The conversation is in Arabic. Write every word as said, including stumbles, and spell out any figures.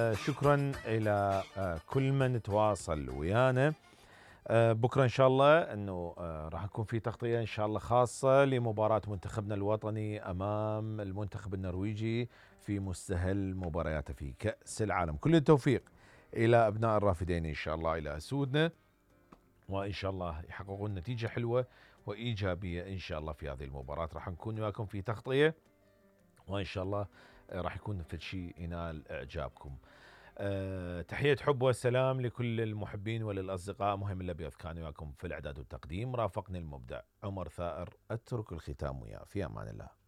شكرا إلى آه، كل من تواصل ويانا. آه، بكرة إن شاء الله أنه آه، راح يكون في تغطية إن شاء الله خاصة لمباراة منتخبنا الوطني أمام المنتخب النرويجي في مستهل مبارياته في كأس العالم. كل التوفيق إلى أبناء الرافدين إن شاء الله، إلى أسودنا، وإن شاء الله يحققون نتيجة حلوة وإيجابية إن شاء الله في هذه المباراة. راح نكون وياكم في تغطية، وإن شاء الله آه، راح يكون في شيء ينال إعجابكم. أه تحية حب والسلام لكل المحبين وللأصدقاء. مهم الأبيض كان وياكم في الإعداد والتقديم، رافقني المبدع عمر ثائر. أترك الختام وياه في أمان الله.